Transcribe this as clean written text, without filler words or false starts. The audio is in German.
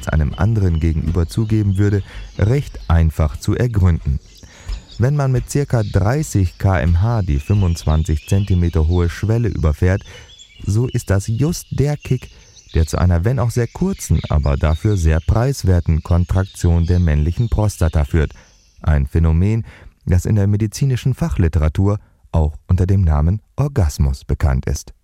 es einem anderen gegenüber zugeben würde, recht einfach zu ergründen. Wenn man mit ca. 30 km/h die 25 cm hohe Schwelle überfährt, so ist das just der Kick, der zu einer wenn auch sehr kurzen, aber dafür sehr preiswerten Kontraktion der männlichen Prostata führt. Ein Phänomen, das in der medizinischen Fachliteratur auch unter dem Namen Orgasmus bekannt ist.